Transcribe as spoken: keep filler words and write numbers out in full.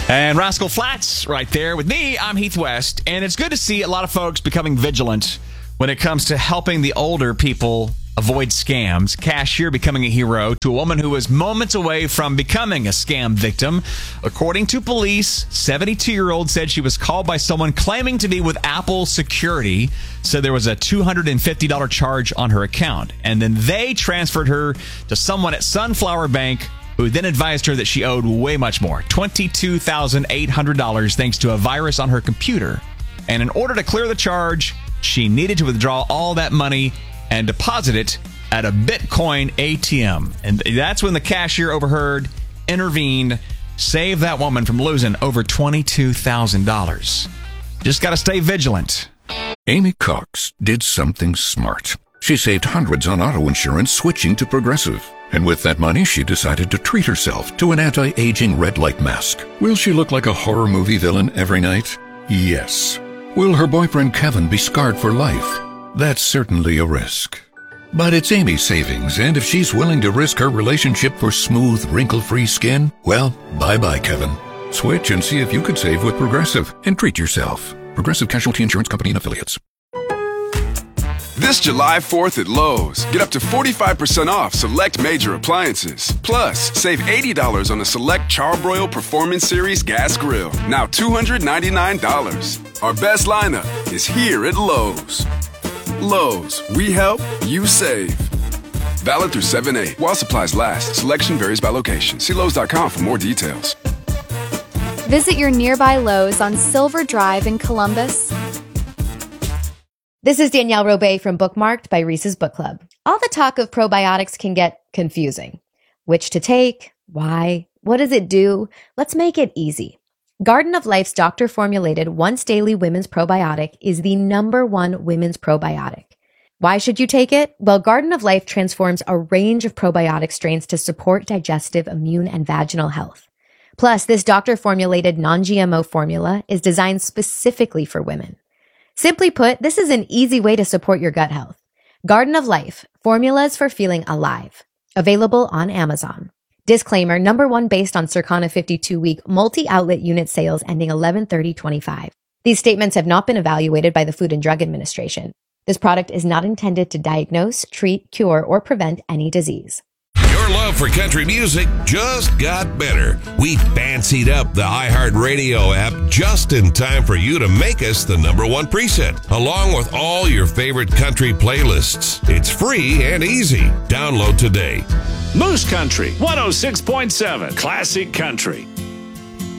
And Rascal Flatts right there with me. I'm Heath West, and it's good to see a lot of folks becoming vigilant when it comes to helping the older people avoid scams. Cashier becoming a hero to a woman who was moments away from becoming a scam victim. According to police, seventy-two-year-old said she was called by someone claiming to be with Apple Security, said there was a two hundred fifty dollars charge on her account, and then they transferred her to someone at Sunflower Bank, who then advised her that she owed way much more, twenty-two thousand eight hundred dollars, thanks to a virus on her computer. And in order to clear the charge, she needed to withdraw all that money and deposit it at a Bitcoin A T M. And that's when the cashier overheard, intervened, saved that woman from losing over twenty-two thousand dollars. Just got to stay vigilant. Amy Cox did something smart. She saved hundreds on auto insurance switching to Progressive. And with that money, she decided to treat herself to an anti-aging red light mask. Will she look like a horror movie villain every night? Yes. Will her boyfriend Kevin be scarred for life? That's certainly a risk. But it's Amy's savings, and if she's willing to risk her relationship for smooth, wrinkle-free skin, well, bye-bye, Kevin. Switch and see if you could save with Progressive and treat yourself. Progressive Casualty Insurance Company and Affiliates. This July fourth at Lowe's, get up to forty-five percent off select major appliances. Plus, save eighty dollars on the select Charbroil Performance Series gas grill, now two hundred ninety-nine dollars. Our best lineup is here at Lowe's. Lowe's, we help, you save. Valid through seven eight. While supplies last, selection varies by location. See Lowe's dot com for more details. Visit your nearby Lowe's on Silver Drive in Columbus. This is Danielle Robay from Bookmarked by Reese's Book Club. All the talk of probiotics can get confusing. Which to take? Why? What does it do? Let's make it easy. Garden of Life's doctor-formulated once-daily women's probiotic is the number one women's probiotic. Why should you take it? Well, Garden of Life transforms a range of probiotic strains to support digestive, immune, and vaginal health. Plus, this doctor-formulated non-G M O formula is designed specifically for women. Simply put, this is an easy way to support your gut health. Garden of Life, formulas for feeling alive. Available on Amazon. Disclaimer, number one based on Circana fifty-two week multi-outlet unit sales ending eleven thirty twenty-five. These statements have not been evaluated by the Food and Drug Administration. This product is not intended to diagnose, treat, cure, or prevent any disease. Your love for country music just got better. We fancied up the iHeartRadio app just in time for you to make us the number one preset, along with all your favorite country playlists. It's free and easy. Download today. Moose Country one oh six point seven Classic Country.